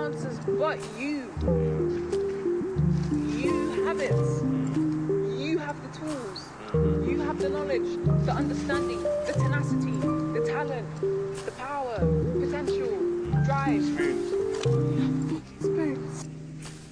answers but you. You have it. You have the tools. You have the knowledge, the understanding, the tenacity, the talent, the power, potential, drive. Experience.